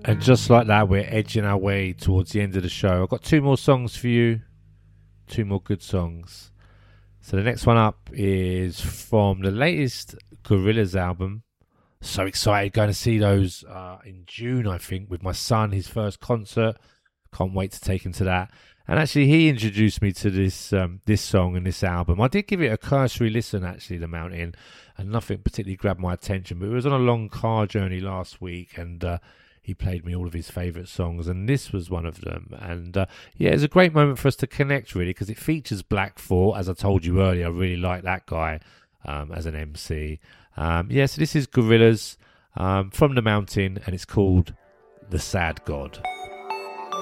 And just like that, we're edging our way towards the end of the show. I've got two more songs for you, two more good songs. So the next one up is from the latest Gorillaz album. So excited, going to see those in June, I think, with my son, his first concert. Can't wait to take him to that. And actually, he introduced me to this this song and this album. I did give it a cursory listen, actually, The Mountain, and nothing particularly grabbed my attention. But it was on a long car journey last week, and he played me all of his favourite songs, and this was one of them. And yeah, it's a great moment for us to connect, really, because it features Black Thought. As I told you earlier, I really like that guy as an MC. Yeah, so this is Gorillaz from The Mountain, and it's called The Sad God.